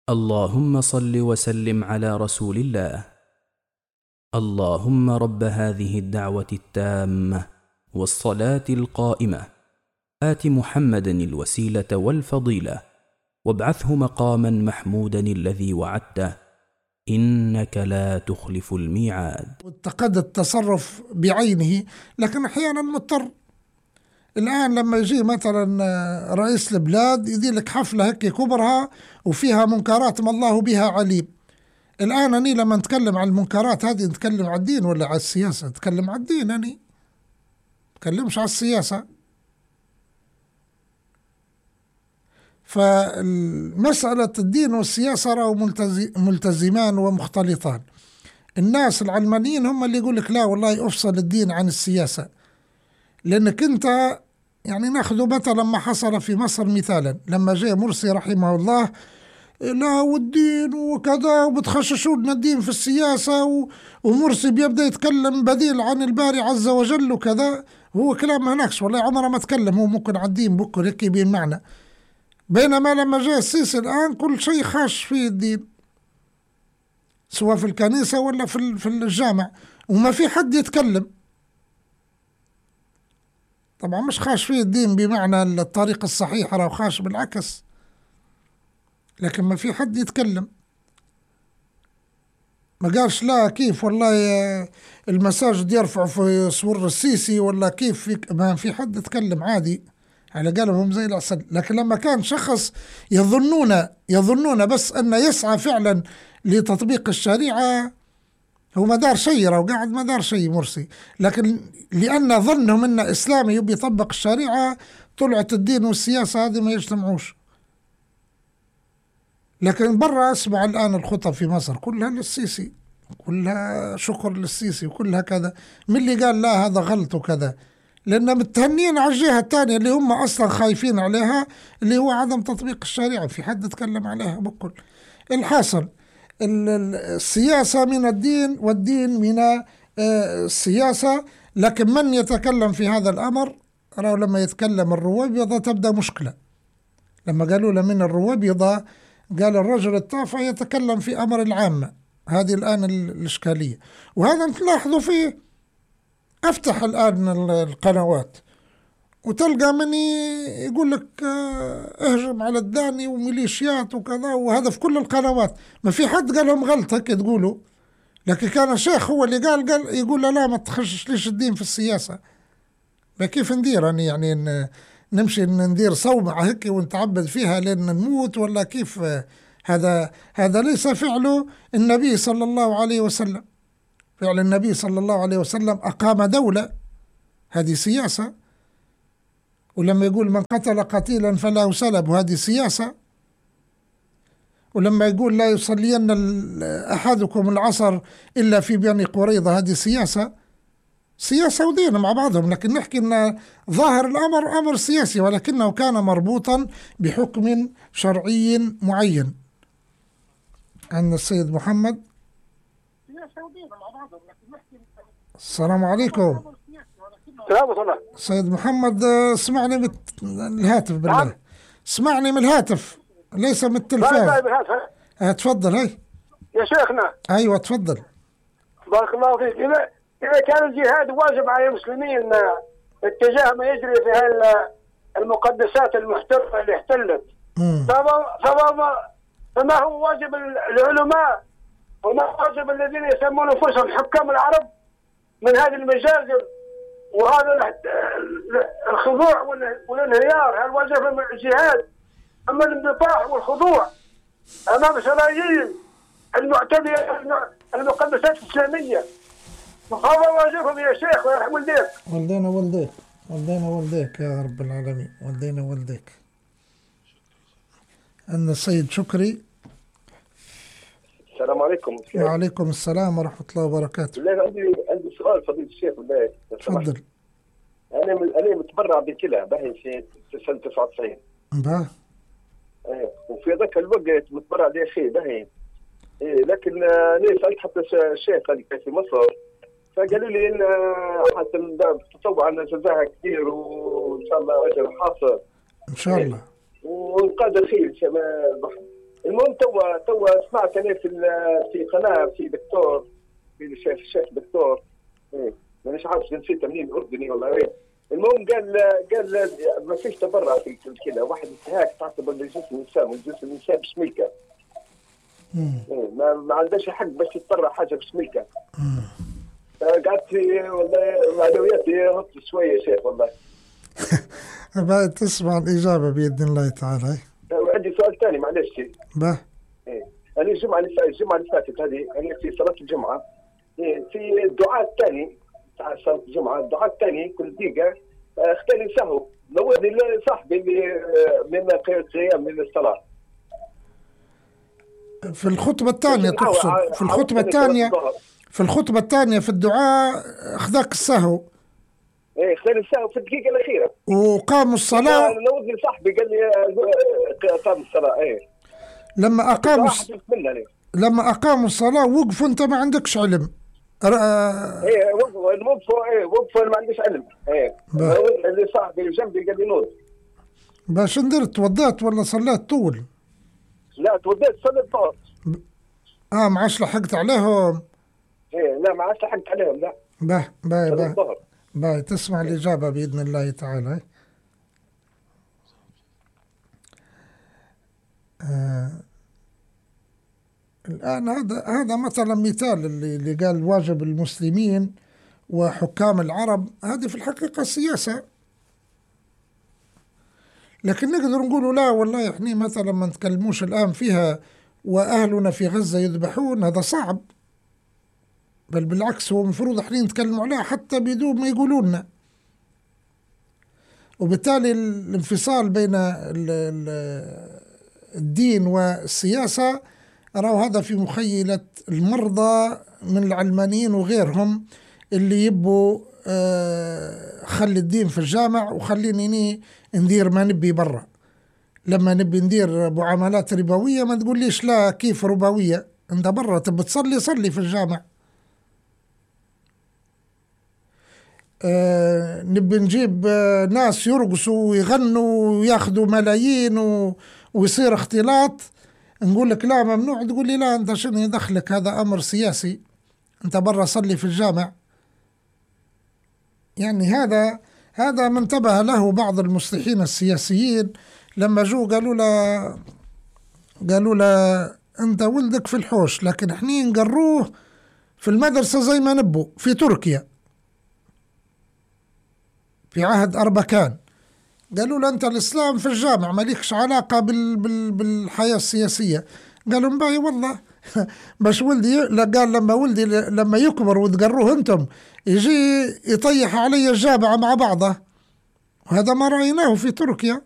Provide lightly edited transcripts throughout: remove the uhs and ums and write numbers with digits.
اللهم صل وسلم على رسول الله. اللهم رب هذه الدعوة التامة والصلاة القائمة آت محمدا الوسيلة والفضيلة وابعثه مقاما محمودا الذي وعدته إنك لا تخلف الميعاد. واتقد التصرف بعينه، لكن أحيانا مضطر. الآن لما يجي مثلا رئيس البلاد يدير لك حفلة هيك كبرها وفيها منكرات ما الله بها عليم. الآن أني لما نتكلم عن المنكرات هذه نتكلم عن الدين ولا على السياسة؟ نتكلم عن الدين، أني نتكلمش على السياسة. فمسألة الدين والسياسة راهو ملتزمان ومختلطان. الناس العلمانيين هم اللي يقول لك لا والله أفصل الدين عن السياسة، لأنك أنت يعني ناخذ مثلا ما حصل في مصر مثالا لما جاء مرسي رحمه الله، لا والدين وكذا وبتخششون الدين في السياسة، ومرسي بيبدأ يتكلم بديل عن الباري عز وجل وكذا. هو كلام هناكش والله عمره ما تكلم، هو ممكن عن الدين بكر هيك بين معنى. بينما لما جاء السيسي الآن كل شيء خاش فيه الدين، سواء في الكنيسة ولا في الجامع، وما في حد يتكلم. طبعا مش خاش فيه الدين بمعنى الطريق الصحيح، راه خاش بالعكس، لكن ما في حد يتكلم. ما قالش لا كيف والله المساجد يرفعوا في صور السيسي ولا كيف، ما في حد يتكلم عادي على قلبهم زي العسل. لكن لما كان شخص يظنون بس أنه يسعى فعلا لتطبيق الشريعة، هو ما دار شيء، راه قاعد ما دار شيء مرسي، لكن لأن ظنهم أن إسلامي يبي يطبق الشريعة طلعت الدين والسياسة هذه ما يجتمعوش. لكن برا أسمع الآن الخطب في مصر كلها للسيسي، كلها شكر للسيسي وكلها كذا. من اللي قال لا هذا غلط وكذا؟ لأن متهنين على الجهة الثانية اللي هم أصلا خايفين عليها، اللي هو عدم تطبيق الشريعة. في حد تكلم عليها بكل. الحاصل السياسة من الدين والدين من السياسة. لكن من يتكلم في هذا الأمر؟ رأوا لما يتكلم الرويبضة تبدأ مشكلة. لما قالوا له من الرويبضة، قال الرجل الطافع يتكلم في أمر العامة. هذه الآن الإشكالية، وهذا نلاحظوا فيه. أفتح الآن القنوات وتلقى مني يقول لك اهجم على الداني وميليشيات وكذا، وهذا في كل القنوات. ما في حد قال لهم غلط هيك تقولوا، لكن كان الشيخ هو اللي قال يقول لا ما تخشش ليش الدين في السياسة. كيف ندير يعني نمشي ندير صومعة هيك ونتعبد فيها لين نموت ولا كيف؟ هذا ليس فعل النبي صلى الله عليه وسلم. فعل النبي صلى الله عليه وسلم أقام دولة، هذه سياسة. ولما يقول من قتل قتيلا فلا سلب، وهذه سياسة. ولما يقول لا يصلين أحدكم العصر إلا في بني قريظة، هذه سياسة ودين مع بعضهم. لكن نحكي أن ظاهر الأمر أمر سياسي، ولكنه كان مربوطا بحكم شرعي معين. عند السيد محمد. السلام عليكم. السلام عليكم. سيد محمد اسمعني من الهاتف بالله. اسمعني من الهاتف ليس من التلفاز. تفضل. هاي يا شيخنا. ايوه تفضل. بارك الله فيك. إذا كان الجهاد واجب على المسلمين اتجاه ما يجري في المقدسات المحتلة اللي احتلت، فما هو واجب العلماء وما واجب الذين يسمون انفسهم حكام العرب من هذه المجازر وهذا الخضوع والانهيار؟ هل واجب الجهاد اما الانبطاح والخضوع امام سرايين المعتدية المقدسات الاسلاميه؟ فهذا واجبهم يا شيخ ويرحم والديك. والدينا والديك يا رب العالمين. والدينا والديك. أن السيد شكري. السلام عليكم. وعليكم السلام ورحمة الله وبركاته. عندي سؤال فضيلة الشيخ بالله. تفضل. أنا متبرع بكلى باهي في سنة 99. باه. إيه، وفي ذاك الوقت متبرع لأخي باهي. إيه، لكن أنا سألت حتى الشيخ اللي كان في مصر، فقالوا لي إن حتى تطوع أن جزاها كثير وإن شاء الله أجر حاصل. إن شاء الله. ونقاد الخير المهم توا سمعت انا في قناه في دكتور، في الشيخ دكتور، مانيش عارف جنسيته منين، اردني ولا غير. المهم قال ما فيش تبرع في الكلى، واحد انتهاك تعتبر لجنس النساء، من جنس النساء باش ملكه. ما عندهاش حق باش تتبرع حاجه باش ملكه. قعدت والله معنوياتي هبط شويه يا شيخ والله. بعد تسمع الإجابة بإذن الله تعالى. عندي سؤال ثاني معلش. به. أنا الجمعة اللي فاتت هذه أنا في صلاة الجمعة، في الدعاء الثاني تاع صلاة الجمعة، الدعاء الثاني كل دقيقة اختاري سهو نودي صاحبي اللي من قيام من الصلاة. في الخطبة الثانية تقصد؟ في الخطبة الثانية، في الخطبة الثانية في الدعاء أخذك السهو. اختاري السهو في الدقيقة الأخيرة. وقاموا الصلاة. نودي صاحبي قال لي قام الصلاة. لما أقاموا الصلاة وقفوا، أنت ما عندكش علم. وقفوا ما عنديش علم. اللي صاحبي اللي جنبي قال لي نوض. باش ندير توضيت ولا صليت طول؟ لا توضيت صليت الظهر. ما عادش لحقت عليهم. لا ما عادش لحقت عليهم لا. باي تسمع الإجابة بإذن الله تعالى. الآن هذا مثلا مثال اللي قال واجب المسلمين وحكام العرب، هذه في الحقيقة سياسة. لكن نقدر نقولوا لا والله احنا مثلا ما نتكلموش الآن فيها وأهلنا في غزة يذبحون، هذا صعب. بل بالعكس هو المفروض احنا نتكلموا عليها حتى بدون ما يقولوا لنا. وبالتالي الانفصال بين الدين والسياسة أراه هذا في مخيلة المرضى من العلمانيين وغيرهم اللي يبوا خلي الدين في الجامع وخليني ندير ما نبي برا. لما نبي ندير معاملات ربوية ما تقول ليش لا كيف ربوية، انت برا تبي تصلي صلي في الجامع. نبي نجيب ناس يرقصوا ويغنوا وياخذوا ملايين ويصير اختلاط، نقول لك لا ممنوع، تقول لي لا انت شنو يدخلك، هذا امر سياسي، انت برا صلي في الجامع. يعني هذا ما انتبه له بعض المصلحين السياسيين لما جو قالوا له انت ولدك في الحوش، لكن احنا نقروه في المدرسة زي ما نبوا في تركيا في عهد أربكان. قالوا له أنت الإسلام في الجامع مالكش علاقة بالحياة السياسية. قالوا مباي والله باش ولدي قال لما ولدي لما يكبر وتقروه أنتم يجي يطيح علي الجامعة مع بعضه، وهذا ما رأيناه في تركيا.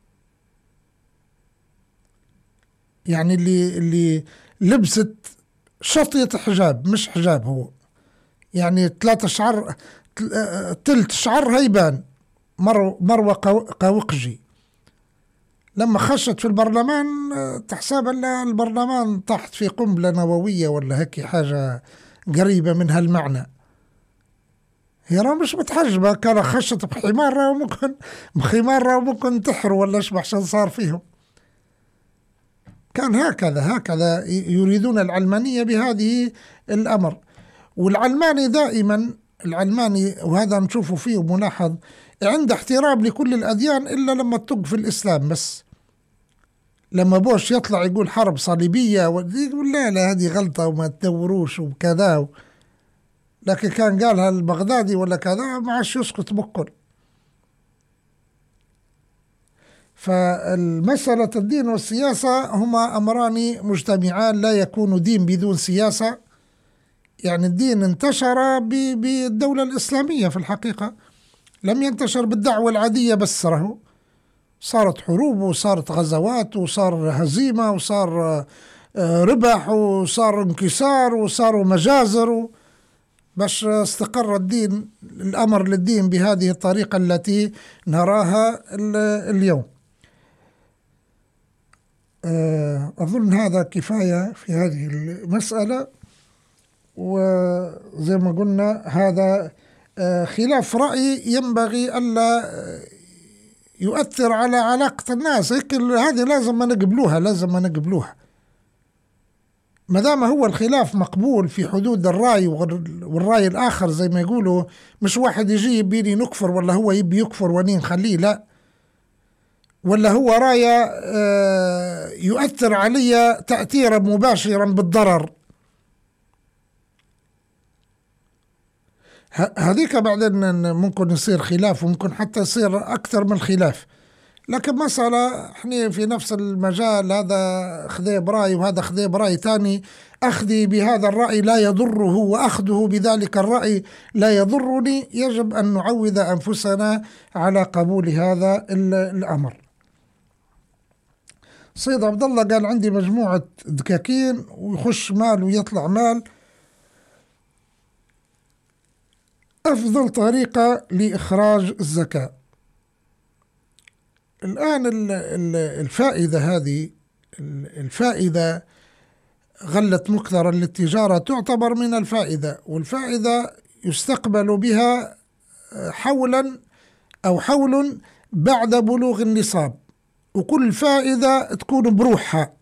يعني اللي لبست شطية حجاب مش حجاب، هو يعني 3 شعر تلت شعر هيبان مروة قوقجي لما خشت في البرلمان تحسب البرلمان طاحت في قنبلة نووية ولا هيك حاجة قريبة من هالمعنى. هي مش متحجبة، كان خشت بخمارة وممكن تحر ولا اشبح شن صار فيهم. كان هكذا يريدون العلمانية بهذه الأمر. والعلماني دائما وهذا نشوفه فيه ملاحظ عنده احترام لكل الأديان إلا لما تطق في الإسلام بس. لما بوش يطلع يقول حرب صليبية يقول لا هذه غلطة وما تدوروش وكذا، لكن كان قالها البغدادي ولا كذا ما عادش يسقط بكل. فالمسألة الدين والسياسة هما أمران مجتمعان، لا يكون دين بدون سياسة. يعني الدين انتشر بالدولة الإسلامية في الحقيقة، لم ينتشر بالدعوة العادية بس، صارت حروب وصارت غزوات وصار هزيمة وصار ربح وصار انكسار وصاروا مجازر باش استقر الدين، الأمر للدين بهذه الطريقة التي نراها اليوم. أظن هذا كفاية في هذه المسألة. وزي ما قلنا هذا خلاف رأي ينبغي ألا يؤثر على علاقة الناس، هذه لازم ما نقبلوها. ما دام هو الخلاف مقبول في حدود الرأي والرأي الآخر زي ما يقولوا، مش واحد يجي يبيني نكفر ولا هو يبي يكفر وني نخليه، لا، ولا هو راية يؤثر علي تأثيرا مباشرا بالضرر، هذيك بعدين ممكن يصير خلاف، وممكن حتى يصير أكثر من خلاف. لكن مسألة احنا في نفس المجال، هذا خذيه برأي وهذا خذيه برأي تاني، أخذي بهذا الرأي لا يضره وأخذه بذلك الرأي لا يضرني، يجب أن نعود أنفسنا على قبول هذا الأمر. سيد عبد الله قال عندي مجموعة دكاكين ويخش مال ويطلع مال، أفضل طريقة لإخراج الزكاة. الآن الفائدة هذه، الفائدة غلة مكثرة للتجارة تعتبر من الفائدة، والفائدة يستقبل بها حولا أو حول بعد بلوغ النصاب، وكل فائدة تكون بروحها.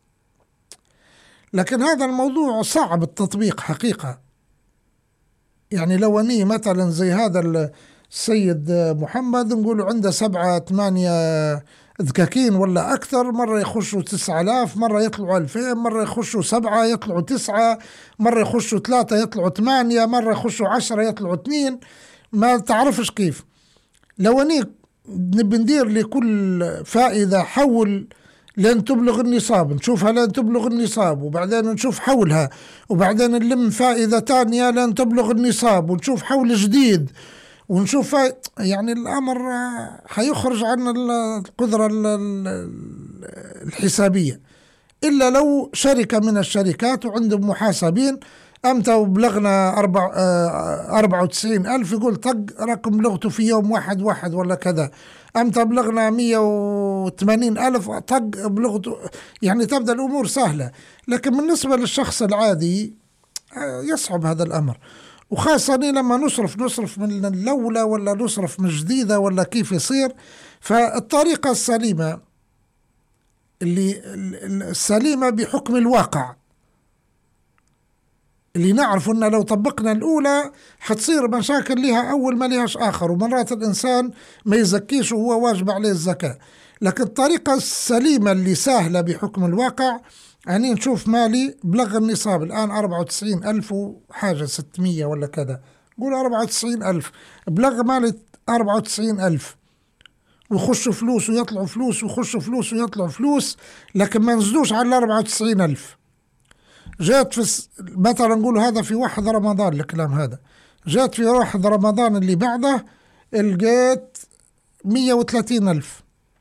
لكن هذا الموضوع صعب التطبيق حقيقة. يعني لو أني مثلا زي هذا السيد محمد نقول عنده 7-8 دكاكين ولا أكثر، مرة يخشوا 9000، مرة يطلعوا 2000، مرة يخشوا 7 يطلعوا 9، مرة يخشوا 3 يطلعوا 8، مرة يخشوا 10 يطلعوا 2، ما تعرفش كيف. لو أني نبي ندير لكل فائدة حول لين تبلغ النصاب، نشوفها لين تبلغ النصاب، وبعدين نشوف حولها، وبعدين نلم فائدة تانية لين تبلغ النصاب، ونشوف حول جديد، ونشوف يعني الأمر حيخرج عن القدرة الحسابية، إلا لو شركة من الشركات وعندهم محاسبين أمتى وبلغنا 94,000 يقول طق رقم بلغته في يوم 1/1 ولا كذا، أمتى بلغنا 180,000 طق بلغته، يعني تبدأ الأمور سهلة. لكن بالنسبة للشخص العادي يصعب هذا الأمر، وخاصة لما نصرف من الأولى ولا نصرف من جديدة ولا كيف يصير. فالطريقة السليمة اللي السليمة بحكم الواقع، اللي نعرف أن لو طبقنا الأولى حتصير مشاكل لها أول ما لهاش آخر، ومرات الإنسان ما يزكيش وهو واجب عليه الزكاة. لكن الطريقة السليمة اللي سهلة بحكم الواقع، يعني نشوف مالي بلغ النصاب الآن 94,000 وحاجة 600 ولا كذا، قول 94,000 بلغ مالي 94,000، ويخشوا فلوس ويطلعوا فلوس ويخشوا فلوس ويطلعوا فلوس، لكن ما نزلوش على 94,000. جات في مثلا نقول هذا في 1 رمضان، الكلام هذا جات في 1 رمضان اللي بعده لقيت 130,000،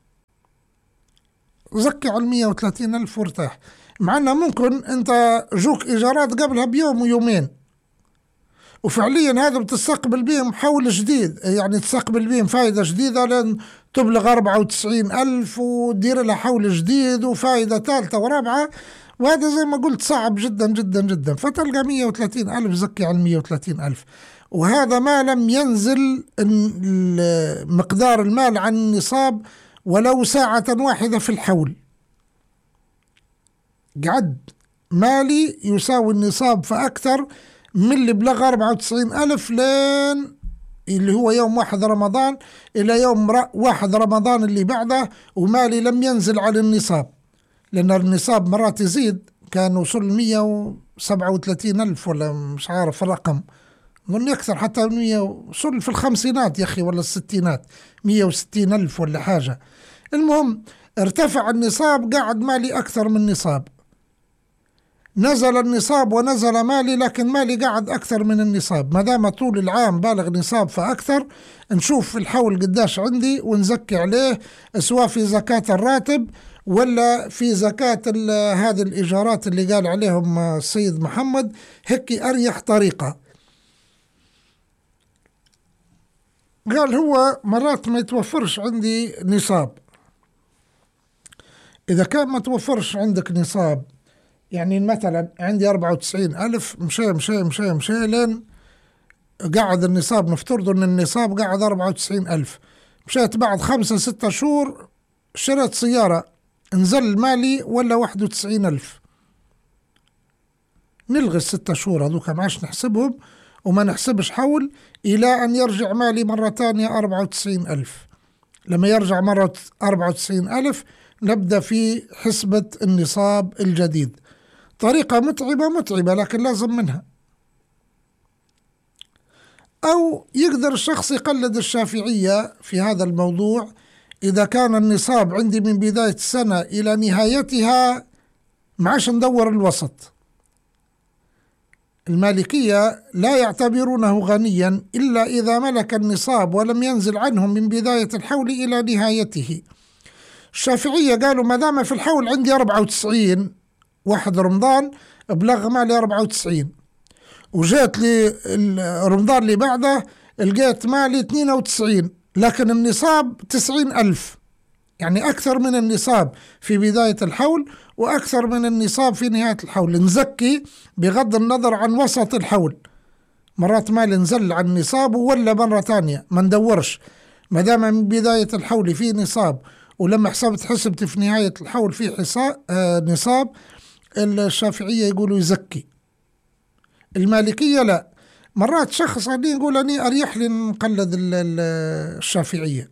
زكي على 130,000 وارتاح. مع أنه ممكن أنت جوك إيجارات قبلها بيوم ويومين، وفعليا هذا بتستقبل بهم حول جديد، يعني تستقبل بهم فائدة جديدة لأن تبلغ 94,000 ودير لها حول جديد وفائدة ثالثة ورابعة، وهذا زي ما قلت صعب جدا جدا جدا. فتلقى 130,000 زكي على 130,000، وهذا ما لم ينزل مقدار المال عن النصاب ولو ساعة واحدة في الحول. قعد مالي يساوي النصاب فأكثر من اللي بلغ 94,000 لين اللي هو يوم 1 رمضان إلى يوم 1 رمضان اللي بعده، ومالي لم ينزل على النصاب، لأن النصاب مرات يزيد، كان وصل 137,000 ولا مش عارف الرقم، من أكثر حتى 100 وصل في الخمسينات يا أخي ولا الستينات، 160,000 ولا حاجة. المهم ارتفع النصاب، قاعد مالي أكثر من النصاب، نزل النصاب ونزل مالي، لكن مالي قاعد أكثر من النصاب. ما دام طول العام بالغ نصاب فأكثر، نشوف الحول قداش عندي ونزكي عليه، سواء في زكاة الراتب ولا في زكاة هذه الإيجارات اللي قال عليهم السيد محمد، هيك أريح طريقة. قال هو مرات ما يتوفرش عندي نصاب. إذا كان ما توفرش عندك نصاب، يعني مثلا عندي 94,000، مشي لين قاعد النصاب، نفترض أن النصاب قاعد 94,000، مشيت بعد 5-6 شهور شريت سيارة، نزل مالي ولا 91,000، نلغي ال6 شهور هذوك ما عادش نحسبهم، وما نحسبش حول إلى أن يرجع مالي مرة ثانية 94,000. لما يرجع مرة 94,000 نبدأ في حسبة النصاب الجديد. طريقة متعبة لكن لازم منها. أو يقدر الشخص يقلد الشافعية في هذا الموضوع، إذا كان النصاب عندي من بداية السنة إلى نهايتها معاش ندور الوسط. المالكية لا يعتبرونه غنيا إلا إذا ملك النصاب ولم ينزل عنهم من بداية الحول إلى نهايته. الشافعية قالوا ما دام في الحول عندي 94، 1 رمضان بلغ مالي 94، وجيت لي رمضان اللي بعده لقيت مالي 92، لكن النصاب 90,000، يعني أكثر من النصاب في بداية الحول وأكثر من النصاب في نهاية الحول. نزكي بغض النظر عن وسط الحول، مرات مال نزل عن نصاب ولا مرة تانية ما ندورش، ما دام من بداية الحول في نصاب ولما حسبت في نهاية الحول في نصاب. الشافعية يقولوا يزكي. المالكية لا، مرات شخص عندي يقول أني أريح لي نقلد الشافعية،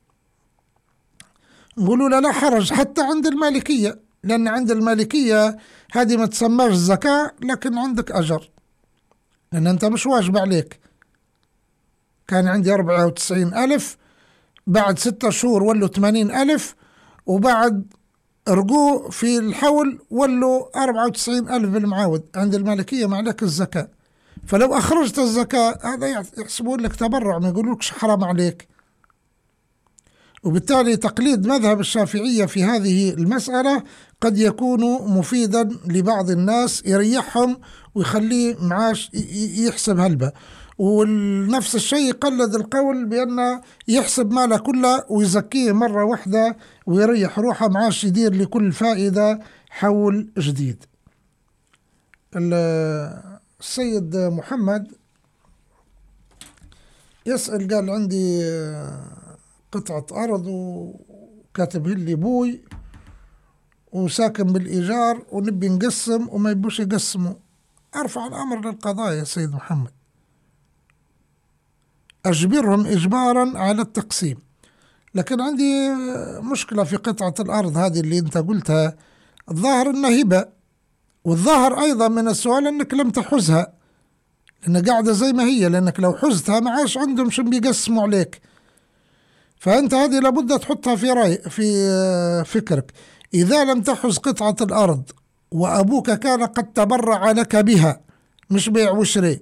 نقولوا لا حرج حتى عند المالكية، لأن عند المالكية هذه ما تسماش زكاة لكن عندك أجر، لأن أنت مش واجب عليك. كان عندي 94,000، بعد 6 شهور ولوا 80,000، وبعد رجوع في الحول ولوا 94,000 بالمعاود. عند المالكية ما عليك الزكاة، فلو أخرجت الزكاة هذا يحسبون لك تبرع، ما يقولوكش حرام عليك. وبالتالي تقليد مذهب الشافعية في هذه المسألة قد يكون مفيدا لبعض الناس، يريحهم ويخليه معاش يحسب هلبة. ونفس الشيء يقلد القول بأنه يحسب ماله كله ويزكيه مرة واحدة ويريح روحه، معاش يدير لكل فائدة حول جديد. السيد محمد يسأل، قال عندي قطعة أرض وكاتب لي بوي وساكن بالإيجار ونبي نقسم وما يبوش يقسموا، أرفع الأمر للقضاء يا سيد محمد، أجبرهم إجبارا على التقسيم. لكن عندي مشكلة في قطعة الأرض هذه اللي أنت قلتها، الظاهر أنها هبة، والظاهر أيضا من السؤال أنك لم تحزها، لأنها قاعدة زي ما هي، لأنك لو حزتها معاش عندهم شو بيقسموا عليك. فأنت هذه لابد تحطها في فكرك. إذا لم تحز قطعة الأرض وأبوك كان قد تبرع لك بها، مش بيع وشري،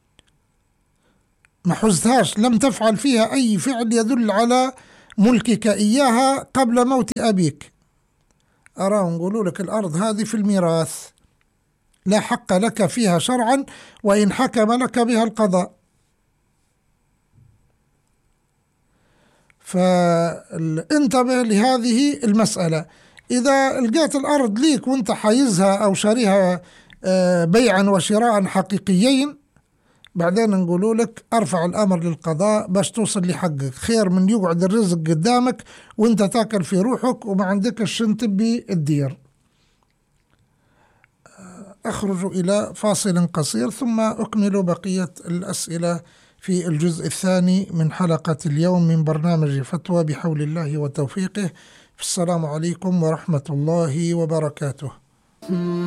ما حزتهاش، لم تفعل فيها أي فعل يدل على ملكك إياها قبل موت أبيك، أراهم نقولوا لك الأرض هذه في الميراث لا حق لك فيها شرعا وإن حكم لك بها القضاء. فانتبه لهذه المسألة. إذا لقيت الأرض ليك وانت حايزها أو شاريها بيعا وشراء حقيقيين، بعدين نقولوا لك أرفع الأمر للقضاء باش توصل لحقك، خير من يقعد الرزق قدامك وانت تاكل في روحك وما عندك الشنتبي الدير. أخرج إلى فاصل قصير ثم أكمل بقية الأسئلة في الجزء الثاني من حلقة اليوم من برنامج فتوى بحول الله وتوفيقه. السلام عليكم ورحمة الله وبركاته.